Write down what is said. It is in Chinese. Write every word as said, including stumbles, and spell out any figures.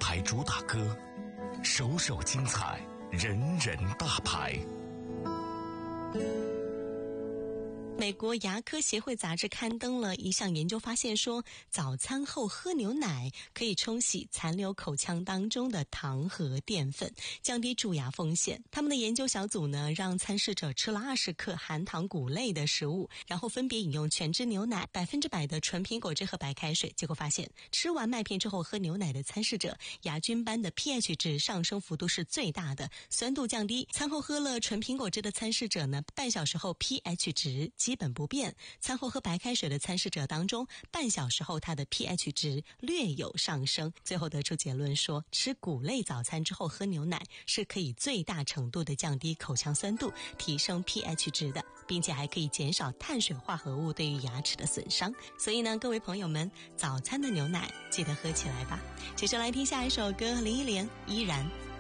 牌主打歌，首首精彩，人人大牌。 美国牙科协会杂志刊登了一项研究，发现说早餐后喝牛奶可以冲洗残留口腔当中的糖和淀粉，降低蛀牙风险。他们的研究小组呢，让参试者吃了二十克含糖谷类的食物，然后分别饮用全脂牛奶、百分之百的纯苹果汁和白开水。结果发现，吃完麦片之后喝牛奶的参试者，牙菌斑的 pH 值上升幅度是最大的，酸度降低。餐后喝了纯苹果汁的参试者呢，半小时后 pH 值基本不变。餐后喝白开水的参试者当中，半小时后它的 pH 值略有上升。最后得出结论说，吃谷类早餐之后喝牛奶是可以最大程度的降低口腔酸度，提升 pH 值的，并且还可以减少碳水化合物对于牙齿的损伤。所以呢，各位朋友们，早餐的牛奶记得喝起来吧。接着来听下一首歌，林忆莲依然。